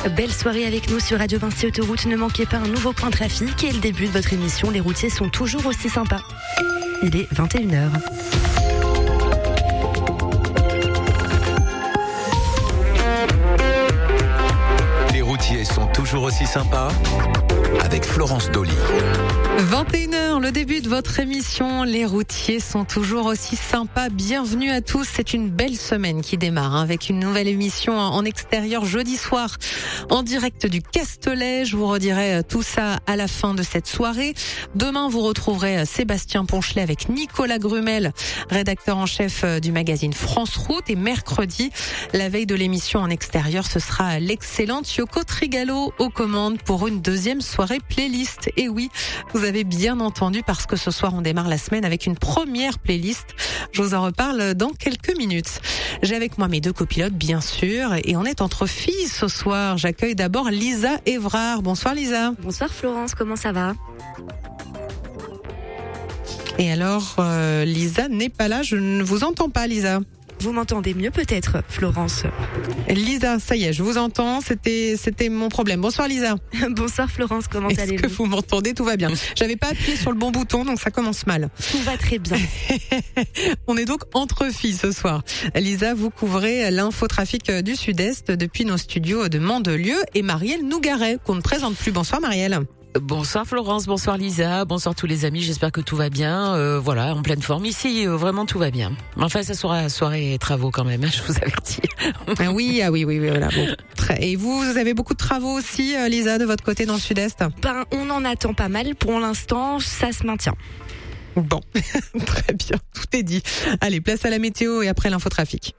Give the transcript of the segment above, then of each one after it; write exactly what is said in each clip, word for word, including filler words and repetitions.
Belle soirée avec nous sur Radio Vinci Autoroute. Ne manquez pas un nouveau point trafic et le début de votre émission. Les routiers sont toujours aussi sympas. Il est vingt et une heures. Les routiers sont toujours aussi sympas avec Florence Dolly. vingt et une heures, le début de votre émission. Les routiers sont toujours aussi sympas. Bienvenue à tous. C'est une belle semaine qui démarre hein, avec une nouvelle émission en extérieur jeudi soir en direct du Castellet. Je vous redirai tout ça à la fin de cette soirée. Demain, vous retrouverez Sébastien Ponchelet avec Nicolas Grumel, rédacteur en chef du magazine France Route. Et mercredi, la veille de l'émission en extérieur, ce sera l'excellente Yoko Trigalo aux commandes pour une deuxième soirée playlist. Et oui, vous avez bien entendu parce que ce soir on démarre la semaine avec une première playlist. Je vous en reparle dans quelques minutes. J'ai avec moi mes deux copilotes bien sûr et on est entre filles ce soir. J'accueille d'abord Lisa Évrard. Bonsoir Lisa. Bonsoir Florence, comment ça va ? Et alors euh, Lisa n'est pas là, je ne vous entends pas Lisa. Vous m'entendez mieux peut-être, Florence? Lisa, ça y est, je vous entends. C'était, c'était mon problème. Bonsoir Lisa. Bonsoir Florence, comment Est-ce allez-vous? que vous m'entendez? Tout va bien. J'avais pas appuyé sur le bon bouton, donc ça commence mal. Tout va très bien. On est donc entre filles ce soir. Lisa, vous couvrez l'infotrafic du Sud-Est depuis nos studios de Mandelieu et Marielle Nougaret, qu'on ne présente plus. Bonsoir Marielle. Bonsoir Florence, bonsoir Lisa, bonsoir tous les amis, j'espère que tout va bien, euh, voilà, en pleine forme ici, euh, vraiment tout va bien. Enfin, ça sera soirée et travaux quand même, hein, je vous avertis. Ah oui, ah oui, oui, oui, voilà. Bon. Et vous, vous avez beaucoup de travaux aussi, Lisa, de votre côté dans le Sud-Est? Ben, on en attend pas mal, pour l'instant, ça se maintient. Bon, très bien, tout est dit. Allez, place à la météo et après l'infotrafic.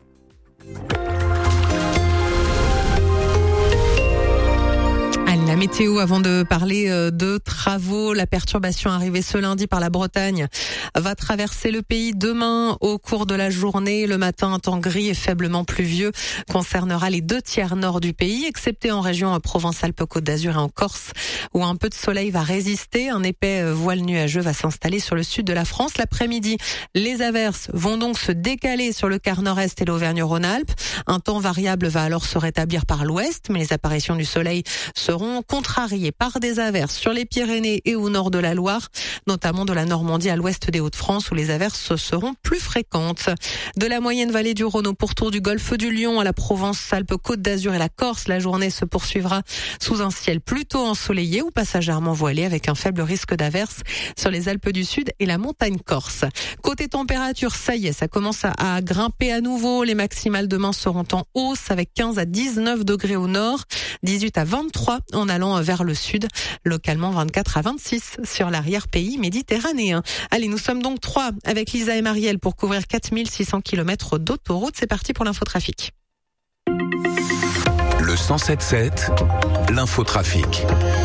La météo, avant de parler de travaux, la perturbation arrivée ce lundi par la Bretagne va traverser le pays demain au cours de la journée. Le matin, un temps gris et faiblement pluvieux concernera les deux tiers nord du pays, excepté en région Provence-Alpes-Côte d'Azur et en Corse, où un peu de soleil va résister. Un épais voile nuageux va s'installer sur le sud de la France. L'après-midi, les averses vont donc se décaler sur le quart nord-est et l'Auvergne-Rhône-Alpes. Un temps variable va alors se rétablir par l'ouest, mais les apparitions du soleil seront contrariés par des averses sur les Pyrénées et au nord de la Loire, notamment de la Normandie à l'ouest des Hauts-de-France où les averses seront plus fréquentes. De la moyenne vallée du Rhône au pourtour du golfe du Lion à la Provence-Alpes-Côte d'Azur et la Corse, la journée se poursuivra sous un ciel plutôt ensoleillé ou passagèrement voilé avec un faible risque d'averses sur les Alpes du Sud et la montagne corse. Côté température, ça y est, ça commence à, à grimper à nouveau. Les maximales demain seront en hausse avec quinze à dix-neuf degrés au nord, dix-huit à vingt-trois en allant vers le sud, localement vingt-quatre à vingt-six sur l'arrière-pays méditerranéen. Allez, nous sommes donc trois avec Lisa et Marielle pour couvrir quatre mille six cents kilomètres d'autoroute. C'est parti pour l'infotrafic. Le cent sept sept, l'infotrafic.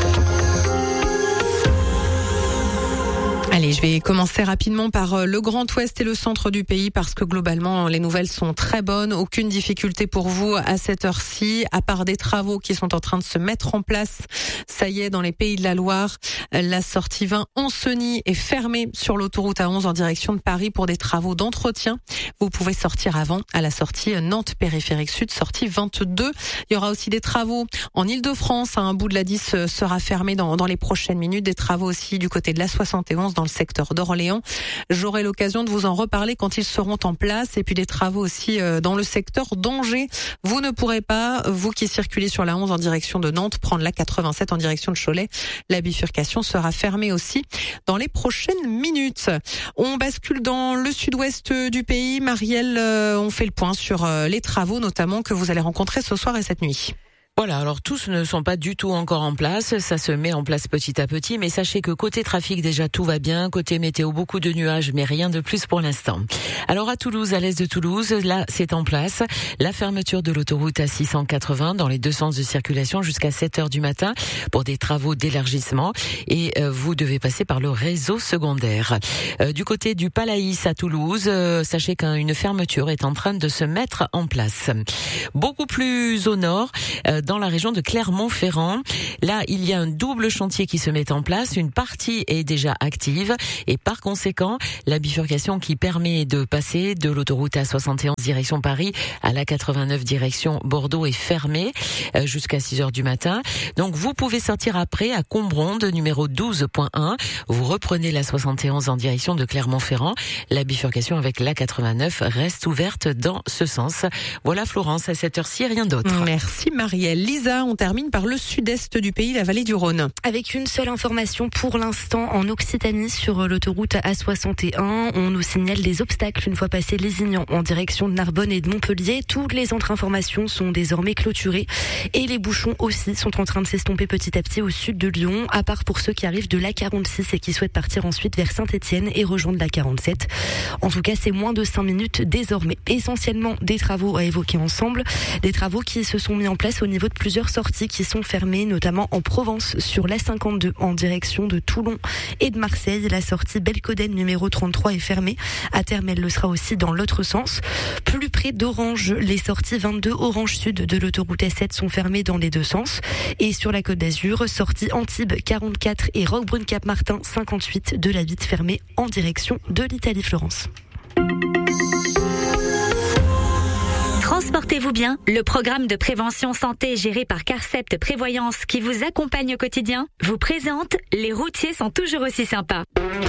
Allez, je vais commencer rapidement par le Grand Ouest et le centre du pays parce que globalement, les nouvelles sont très bonnes. Aucune difficulté pour vous à cette heure-ci, à part des travaux qui sont en train de se mettre en place. Ça y est, dans les Pays de la Loire, la sortie vingt Ancenis est fermée sur l'autoroute A onze en direction de Paris pour des travaux d'entretien. Vous pouvez sortir avant à la sortie Nantes périphérique sud, sortie vingt-deux. Il y aura aussi des travaux en Île-de-France. Un bout de l'A dix sera fermé dans, dans les prochaines minutes. Des travaux aussi du côté de l'A soixante et onze dans le secteur d'Orléans. J'aurai l'occasion de vous en reparler quand ils seront en place. Et puis des travaux aussi dans le secteur d'Angers. Vous ne pourrez pas, vous qui circulez sur la onze en direction de Nantes, prendre la quatre-vingt-sept en direction de Cholet. La bifurcation sera fermée aussi dans les prochaines minutes. On bascule dans le sud-ouest du pays. Marielle, on fait le point sur les travaux notamment que vous allez rencontrer ce soir et cette nuit. Voilà, alors tous ne sont pas du tout encore en place, ça se met en place petit à petit, mais sachez que côté trafic déjà tout va bien, côté météo beaucoup de nuages, mais rien de plus pour l'instant. Alors à Toulouse, à l'est de Toulouse, là c'est en place, la fermeture de l'autoroute A six cent quatre-vingts dans les deux sens de circulation jusqu'à sept heures du matin pour des travaux d'élargissement et euh, vous devez passer par le réseau secondaire. Euh, du côté du Palaïs à Toulouse, euh, sachez qu'une fermeture est en train de se mettre en place. Beaucoup plus au nord, euh, dans la région de Clermont-Ferrand. Là, il y a un double chantier qui se met en place. Une partie est déjà active et par conséquent, la bifurcation qui permet de passer de l'autoroute A soixante et onze direction Paris à la quatre-vingt-neuf direction Bordeaux est fermée euh, jusqu'à six heures du matin. Donc vous pouvez sortir après à Combronde, numéro douze point un. Vous reprenez la soixante et onze en direction de Clermont-Ferrand. La bifurcation avec la quatre-vingt-neuf reste ouverte dans ce sens. Voilà Florence, à cette heure-ci, rien d'autre. Merci Marielle. Lisa, on termine par le sud-est du pays, la vallée du Rhône. Avec une seule information pour l'instant en Occitanie sur l'autoroute A soixante et un. On nous signale des obstacles une fois passé Lézignan en direction de Narbonne et de Montpellier. Toutes les autres informations sont désormais clôturées et les bouchons aussi sont en train de s'estomper petit à petit au sud de Lyon, à part pour ceux qui arrivent de l'A quarante-six et qui souhaitent partir ensuite vers Saint-Étienne et rejoindre l'A quarante-sept. En tout cas, c'est moins de cinq minutes désormais. Essentiellement des travaux à évoquer ensemble, des travaux qui se sont mis en place au niveau de plusieurs sorties qui sont fermées, notamment en Provence sur l'A cinquante-deux en direction de Toulon et de Marseille. La sortie Belcoden numéro trente-trois est fermée. À terme, elle le sera aussi dans l'autre sens. Plus près d'Orange, les sorties vingt-deux Orange Sud de l'autoroute S sept sont fermées dans les deux sens. Et sur la Côte d'Azur, sortie Antibes quarante-quatre et Roquebrune-Cap-Martin cinquante-huit de la Vitte fermée en direction de l'Italie Florence. Transportez-vous bien, le programme de prévention santé géré par Carcept Prévoyance qui vous accompagne au quotidien vous présente Les routiers sont toujours aussi sympas.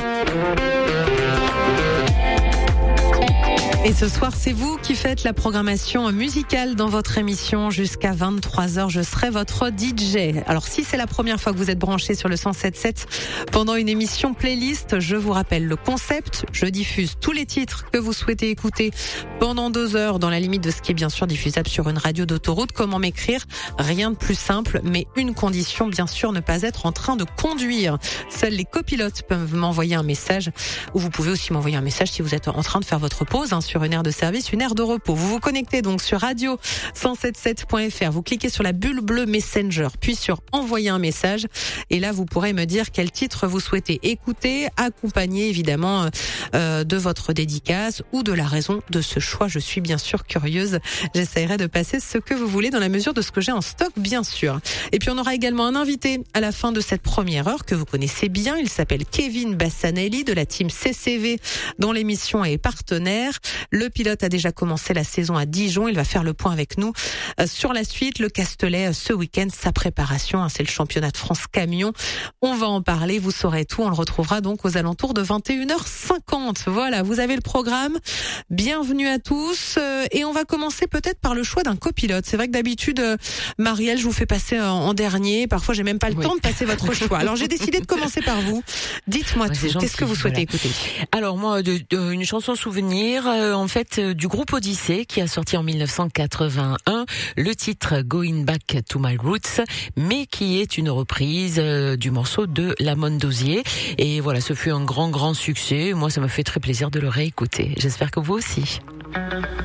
Et ce soir, c'est vous qui faites la programmation musicale dans votre émission jusqu'à vingt-trois heures. Je serai votre D J. Alors, si c'est la première fois que vous êtes branché sur le cent sept sept pendant une émission playlist, je vous rappelle le concept. Je diffuse tous les titres que vous souhaitez écouter pendant deux heures dans la limite de ce qui est bien sûr diffusable sur une radio d'autoroute. Comment m'écrire? Rien de plus simple, mais une condition, bien sûr, ne pas être en train de conduire. Seuls les copilotes peuvent m'envoyer un message, ou vous pouvez aussi m'envoyer un message si vous êtes en train de faire votre pause, hein, sur une aire de service, une aire de repos. Vous vous connectez donc sur radio cent soixante-sept point f r, vous cliquez sur la bulle bleue Messenger, puis sur envoyer un message, et là vous pourrez me dire quel titre vous souhaitez écouter, accompagné évidemment euh, de votre dédicace ou de la raison de ce choix. Je suis bien sûr curieuse, j'essaierai de passer ce que vous voulez dans la mesure de ce que j'ai en stock, bien sûr. Et puis on aura également un invité à la fin de cette première heure que vous connaissez bien, il s'appelle Kevin Bassanelli de la team C C V dont l'émission est partenaire. Le pilote a déjà commencé la saison à Dijon. Il va faire le point avec nous euh, sur la suite. Le Castellet, euh, ce week-end, sa préparation, hein, c'est le championnat de France camion. On va en parler, vous saurez tout. On le retrouvera donc aux alentours de vingt et une heures cinquante. Voilà, vous avez le programme. Bienvenue à tous. Euh, et on va commencer peut-être par le choix d'un copilote. C'est vrai que d'habitude, euh, Marielle, je vous fais passer en, en dernier. Parfois, j'ai même pas le oui. temps de passer votre choix. Alors, j'ai décidé de commencer par vous. Dites-moi ouais, tout. Gentil, qu'est-ce que vous souhaitez voilà. écouter? Alors, moi, de, de, une chanson souvenir, euh, en fait, euh, du groupe Odyssée, qui a sorti en mille neuf cent quatre-vingt-un le titre Going Back to My Roots, mais qui est une reprise euh, du morceau de Lamont Dozier. Et voilà, ce fut un grand, grand succès. Moi, ça me fait très plaisir de le réécouter. J'espère que vous aussi.